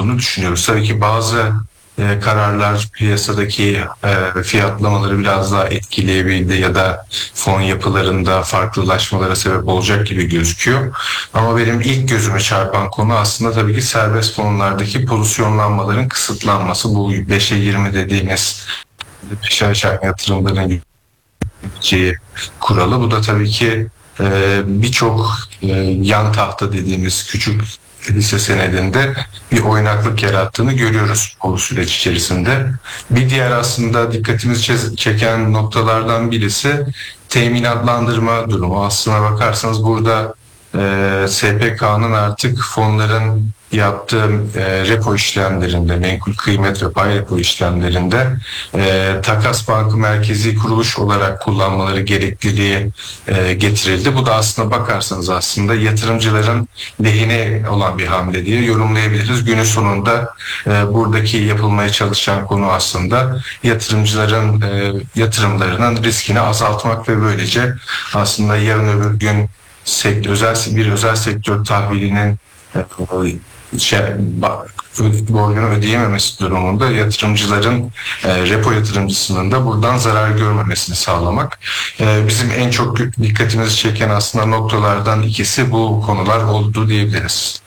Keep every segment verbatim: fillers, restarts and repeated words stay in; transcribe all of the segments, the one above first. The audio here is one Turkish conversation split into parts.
olduğunu düşünüyoruz. Tabii ki bazı e, kararlar piyasadaki e, fiyatlamaları biraz daha etkileyebildi ya da fon yapılarında farklılaşmalara sebep olacak gibi gözüküyor. Ama benim ilk gözüme çarpan konu aslında tabii ki serbest fonlardaki pozisyonlanmaların kısıtlanması. Bu beşe yirmi dediğimiz beşe aşağı yatırımların yürüteceği kuralı. Bu da tabii ki e, birçok e, yan tahta dediğimiz küçük hisse senedinde bir oynaklık yarattığını görüyoruz o süreç içerisinde. Bir diğer aslında dikkatimizi çeken noktalardan birisi teminatlandırma durumu. Aslına bakarsanız burada e, S P K'nın artık fonların yaptığı e, repo işlemlerinde, menkul kıymet ve pay repo işlemlerinde e, takas bankı merkezi kuruluş olarak kullanmaları gerekliliği e, getirildi. Bu da aslına bakarsanız aslında yatırımcıların lehine olan bir hamle diye yorumlayabiliriz. Günün sonunda e, buradaki yapılmaya çalışan konu aslında yatırımcıların e, yatırımlarının riskini azaltmak ve böylece aslında yarın öbür gün sektör, özel bir özel sektör tahvilinin e, şey, borcunu ödeyememesi durumunda yatırımcıların e, repo yatırımcısının da buradan zarar görmemesini sağlamak. E, bizim en çok dikkatimizi çeken aslında noktalardan ikisi bu konular oldu diyebiliriz.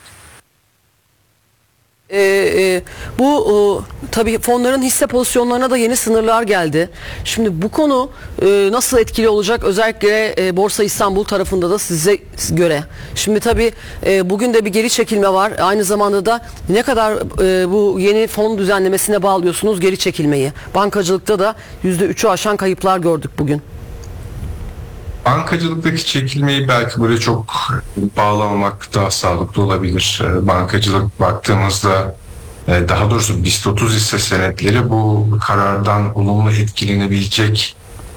Ee, e, bu e, tabii fonların hisse pozisyonlarına da yeni sınırlar geldi. Şimdi bu konu e, nasıl etkili olacak özellikle e, Borsa İstanbul tarafında da size göre? Şimdi tabii e, bugün de bir geri çekilme var. Aynı zamanda da ne kadar e, bu yeni fon düzenlemesine bağlıyorsunuz geri çekilmeyi? Bankacılıkta da yüzde üçü aşan kayıplar gördük bugün. Bankacılıktaki çekilmeyi belki böyle çok bağlamamak daha sağlıklı olabilir. Bankacılık baktığımızda daha doğrusu BIST otuz hisse senetleri bu karardan olumlu etkilenebilecek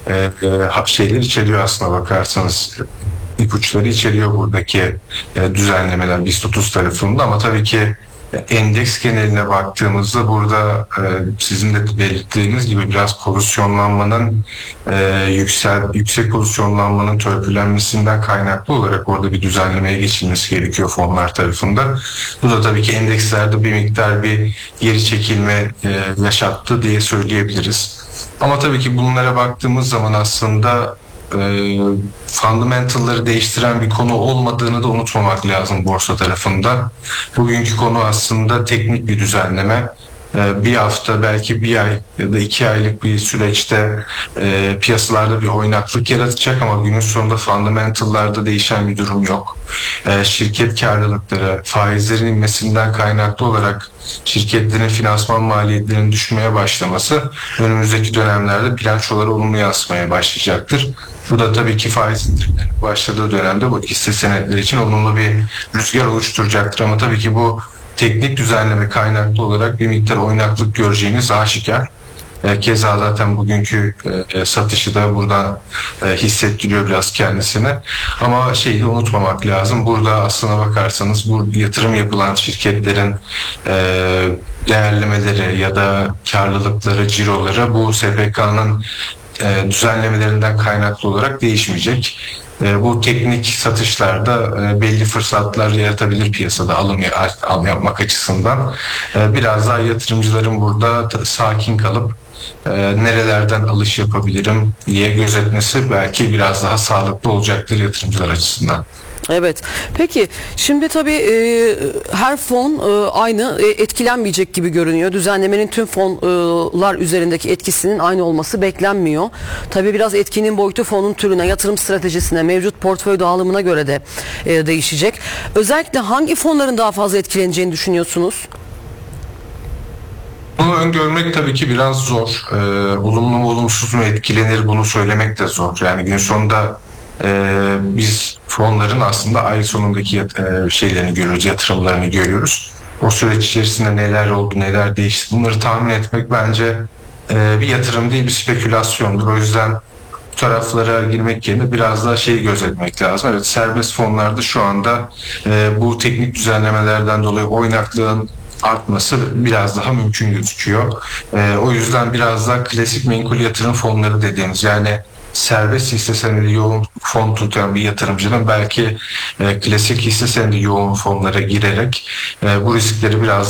şeyler içeriyor aslına bakarsanız. İpuçları içeriyor buradaki düzenlemeler BIST otuz tarafında ama tabii ki endeks geneline baktığımızda burada e, sizin de belirttiğiniz gibi biraz pozisyonlanmanın e, yüksel, yüksek pozisyonlanmanın törpülenmesinden kaynaklı olarak orada bir düzenlemeye geçilmesi gerekiyor fonlar tarafında. Bu da tabii ki endekslerde bir miktar bir geri çekilme e, yaşattı diye söyleyebiliriz. Ama tabii ki bunlara baktığımız zaman aslında e, fundamental'ları değiştiren bir konu olmadığını da unutmamak lazım borsa tarafında. Bugünkü konu aslında teknik bir düzenleme. E, bir hafta belki bir ay ya da iki aylık bir süreçte e, piyasalarda bir oynaklık yaratacak ama günün sonunda fundamental'larda değişen bir durum yok. E, şirket karlılıkları, faizlerin inmesinden kaynaklı olarak şirketlerin finansman maliyetlerinin düşmeye başlaması önümüzdeki dönemlerde bilançolara olumlu yansımaya başlayacaktır. Bu da tabii ki faiz indirimlerinin başladığı dönemde bu hisse senetleri için olumlu bir rüzgar oluşturacaktır. Ama tabii ki bu teknik düzenleme kaynaklı olarak bir miktar oynaklık göreceğiniz aşikar. Keza zaten bugünkü e, satışı da buradan e, hissettiriyor biraz kendisine. Ama şeyi de unutmamak lazım. Burada aslına bakarsanız bu yatırım yapılan şirketlerin e, değerlemeleri ya da karlılıkları, ciroları bu S P K'nın e, düzenlemelerinden kaynaklı olarak değişmeyecek. E, bu teknik satışlarda e, belli fırsatlar yaratabilir piyasada alım, alım yapmak açısından. E, biraz daha yatırımcıların burada t- sakin kalıp e, nerelerden alış yapabilirim diye gözetmesi belki biraz daha sağlıklı olacaktır yatırımcılar açısından. Evet. Peki şimdi tabii e, her fon e, aynı e, etkilenmeyecek gibi görünüyor. Düzenlemenin tüm fonlar üzerindeki etkisinin aynı olması beklenmiyor. Tabii biraz etkinin boyutu fonun türüne, yatırım stratejisine, mevcut portföy dağılımına göre de e, değişecek. Özellikle hangi fonların daha fazla etkileneceğini düşünüyorsunuz? Bunu öngörmek tabii ki biraz zor. Ee, olumlu mu olumsuz mu etkilenir bunu söylemek de zor. Yani gün sonunda e, biz fonların aslında ay sonundaki yat- e, şeylerini görüyoruz, yatırımlarını görüyoruz. O süreç içerisinde neler oldu, neler değişti bunları tahmin etmek bence e, bir yatırım değil bir spekülasyondur. O yüzden bu taraflara girmek yerine biraz daha şeyi gözetmek lazım. Evet serbest fonlarda şu anda e, bu teknik düzenlemelerden dolayı oynaklığın artması biraz daha mümkün gözüküyor. E, o yüzden biraz daha klasik menkul yatırım fonları dediğimiz yani serbest hisse senedi yoğun fon tutan bir yatırımcının belki e, klasik hisse senedi yoğun fonlara girerek e, bu riskleri biraz